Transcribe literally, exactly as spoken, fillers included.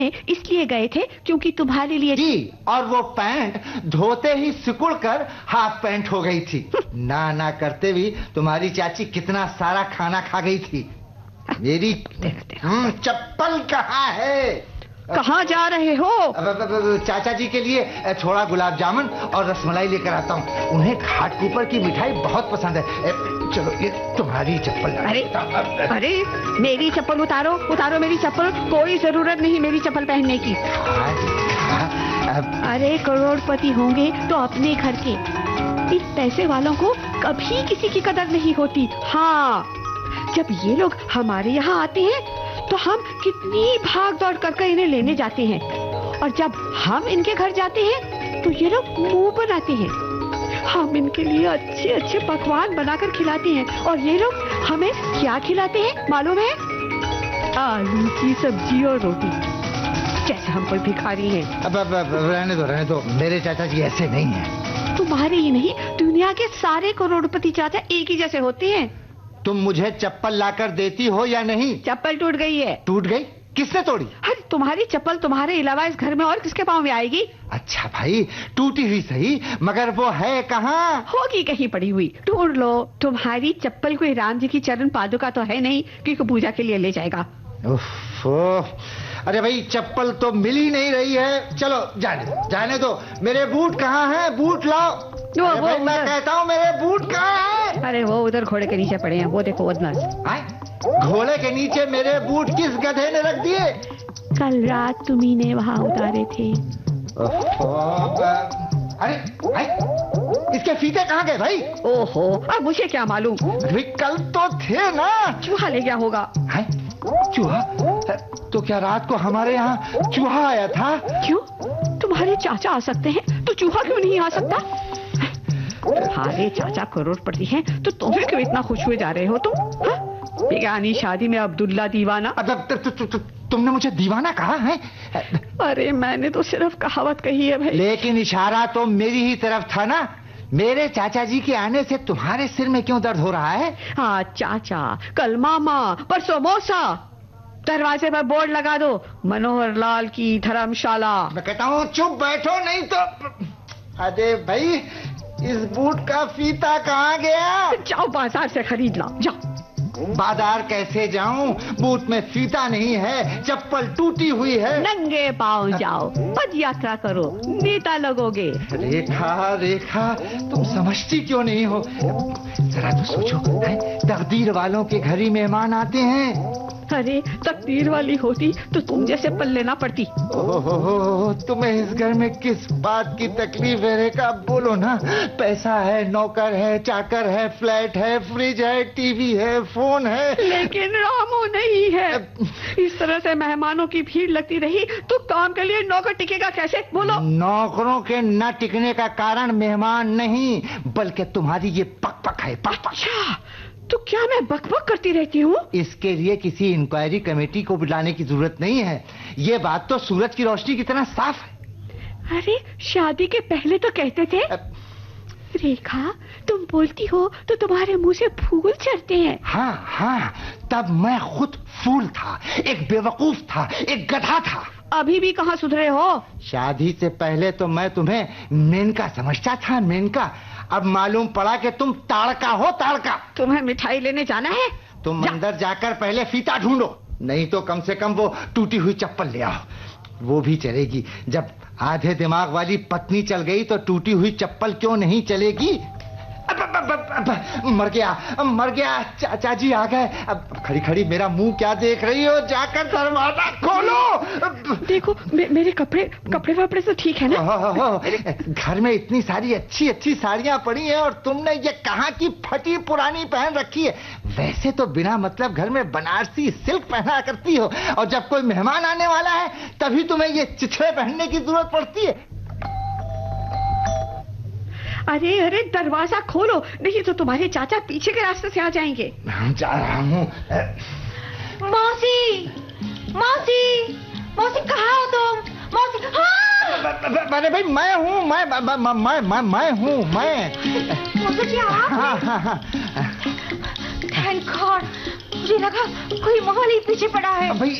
इसलिए गए थे क्योंकि तुम्हारे लिए जी, और वो पैंट धोते ही सिकुड़ कर हाफ पैंट हो गई थी। ना ना करते भी तुम्हारी चाची कितना सारा खाना खा गई थी। मेरी चप्पल कहाँ है? कहाँ जा रहे हो? चाचा जी के लिए थोड़ा गुलाब जामुन और रसमलाई लेकर आता हूँ। उन्हें घाटकुपर की मिठाई बहुत पसंद है। चलो, ये तुम्हारी चप्पल। अरे अरे मेरी चप्पल उतारो, उतारो मेरी चप्पल। कोई जरूरत नहीं मेरी चप्पल पहनने की। अरे करोड़पति होंगे तो अपने घर के, इस पैसे वालों को कभी किसी की कदर नहीं होती। हाँ, जब ये लोग हमारे यहाँ आते हैं तो हम कितनी भाग दौड़ कर इन्हें लेने जाते हैं, और जब हम इनके घर जाते हैं तो ये लोग मुंह बनाते हैं। हम इनके लिए अच्छे अच्छे पकवान बनाकर खिलाते हैं, और ये लोग हमें क्या खिलाते हैं मालूम है? आलू की सब्जी और रोटी, जैसे हम कोई भिखारी हैं। अब, अब, अब रहने दो रहने दो, मेरे चाचा जी ऐसे नहीं हैं। तुम्हारे ही नहीं, दुनिया के सारे करोड़पति चाचा एक ही जैसे होते हैं। तुम मुझे चप्पल लाकर देती हो या नहीं? चप्पल टूट गई है। टूट गई? किसने तोड़ी? अरे तुम्हारी चप्पल तुम्हारे अलावा इस घर में और किसके पाँव में आएगी? अच्छा भाई, टूटी हुई सही, मगर वो है कहाँ? होगी कहीं पड़ी हुई, ढूंढ लो। तुम्हारी चप्पल कोई राम जी की चरण पादुका तो है नहीं कि पूजा के लिए ले जाएगा। उफ, अरे भाई, चप्पल तो मिल ही नहीं रही है। चलो जाने दो, जाने दो। मेरे बूट कहाँ हैं? बूट लाओ। वो, वो, भाई, मैं कहता हूँ मेरे बूट कहाँ हैं? अरे वो उधर घोड़े के नीचे पड़े हैं, वो देखो बदमाश। घोड़े के नीचे मेरे बूट किस गधे ने रख दिए? कल रात तुम्ही ने वहाँ उतारे थे। अरे भाई, इसके फीते कहाँ गए भाई? ओहो, अब मुझे क्या मालूम? कल तो थे ना। चूहा ले गया होगा। है? चूहा? तो क्या रात को हमारे यहाँ चूहा आया था? क्यों? तुम्हारे चाचा आ सकते हैं तो चूहा क्यों नहीं आ सकता? तुम्हारे चाचा करोड़पति हैं तो तुम्हें क्यों इतना खुश हुए जा रहे हो तुम? बेगानी शादी में अब्दुल्ला दीवाना। तुमने मुझे दीवाना कहा है? अरे मैंने तो सिर्फ कहावत कही है भाई। लेकिन इशारा तो मेरी ही तरफ था ना। मेरे चाचा जी के आने से तुम्हारे सिर में क्यों दर्द हो रहा है? हाँ चाचा, कल मामा, परसों मौसा। दरवाजे पर बोर्ड लगा दो, मनोहर लाल की धर्मशाला। मैं कहता हूँ चुप बैठो, नहीं तो। अरे भाई, इस बूट का फीता कहाँ गया? जाओ बाजार से खरीद लाओ, जाओ। बाजार कैसे जाऊं? बूट में फीता नहीं है, चप्पल टूटी हुई है। नंगे पाँव जाओ, पद यात्रा करो, नेता लगोगे। रेखा रेखा, तुम समझती क्यों नहीं हो? जरा तो सोचो, तकदीर वालों के घर ही मेहमान आते हैं। अरे तकदीर वाली होती तो तुम जैसे पल्ले ना पड़ती। ओहो, तुम्हें इस घर में किस बात की तकलीफ है रेखा? बोलो ना। पैसा है, नौकर है, चाकर है, फ्लैट है, फ्रिज है, टीवी है, फोन है, लेकिन रामू नहीं है। इस तरह से मेहमानों की भीड़ लगती रही तो काम के लिए नौकर टिकेगा कैसे? बोलो। नौकरों के न टिकने का कारण मेहमान नहीं, बल्कि तुम्हारी ये पक पक है, पक पक। अच्छा, तो क्या मैं बकबक करती रहती हूँ? इसके लिए किसी इंक्वायरी कमेटी को बुलाने की जरूरत नहीं है। ये बात तो सूरज की रोशनी की तरह साफ है। अरे शादी के पहले तो कहते थे। अब... रेखा, तुम बोलती हो तो तुम्हारे मुंह से फूल झड़ते हैं। हाँ हाँ, तब मैं खुद फूल था, एक बेवकूफ था, एक गधा था। अभी भी कहाँ सुधरे हो? शादी से पहले तो मैं तुम्हें मेनका समझता था, मेनका। अब मालूम पड़ा कि तुम ताड़का हो, ताड़का। तुम्हें मिठाई लेने जाना है? तुम जा। अंदर जाकर पहले फीता ढूंढो, नहीं तो कम से कम वो टूटी हुई चप्पल ले आओ। वो भी चलेगी। जब आधे दिमाग वाली पत्नी चल गई तो टूटी हुई चप्पल क्यों नहीं चलेगी? अब, अब, अब, अब, मर गया मर गया चाचा जी आ गए। अब खड़ी खड़ी मेरा मुंह क्या देख रही हो? जाकर दरवाजा खोलो। देखो मे, मेरे कपड़े कपड़े वपड़े तो ठीक है ना? हो, हो, हो, घर में इतनी सारी अच्छी अच्छी साड़ियां पड़ी हैं और तुमने ये कहाँ की फटी पुरानी पहन रखी है। वैसे तो बिना मतलब घर में बनारसी सिल्क पहना करती हो, और जब कोई मेहमान आने वाला है तभी तुम्हें ये चिथड़े पहनने की जरूरत पड़ती है। अरे अरे दरवाजा खोलो, नहीं तो तुम्हारे चाचा पीछे के रास्ते से आ जाएंगे। मैं जा रहा हूँ। मौसी, मौसी, मौसी कहाँ हो तुम? मौसी, हाँ! अरे भाई मैं हूँ, मैं मैं मैं मैं मैं हूँ, मैं। मौसी जी आप? हाँ हाँ हाँ। थैंक गॉड, मुझे लगा कोई माहौल ही पीछे पड़ा है। भाई